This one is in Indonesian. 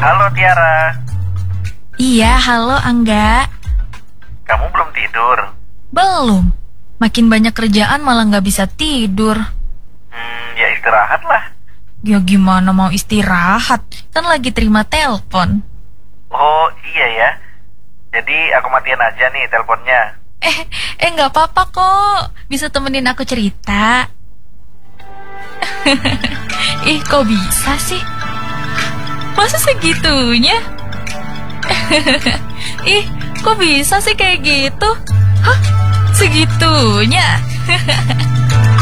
Halo Tiara, Iya, halo Angga. kamu belum tidur? Belum. Makin banyak kerjaan malah nggak bisa tidur. Ya istirahat lah. Ya gimana mau istirahat? Kan lagi terima telepon. Oh iya ya, jadi aku matiin aja nih teleponnya. Nggak apa-apa kok. Bisa temenin aku cerita. Ih, kok bisa sih? Masa segitunya? Ih, kok bisa sih kayak gitu? Hah? Segitunya?